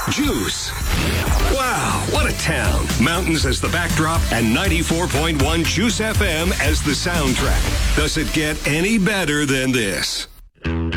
Juice. Wow, what a town. Mountains as the backdrop and 94.1 Juice FM as the soundtrack. Does it get any better than this?